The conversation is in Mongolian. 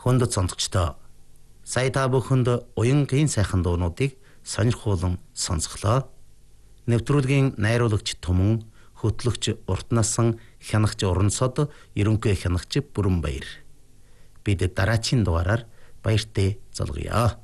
Хүнд цонцогчдоо сая та бүхэнд уянгийн сайхан дуунуудыг сонирхуулан сонсголоо. Нэвтрүүлгийн найруулагч Түмэн, хөтлөгч Уртнасан, хянагч Уранцод, ерөнхий хянагч Бүрэнбаяр. Бид дараачийн дугаараар баяртай залгая.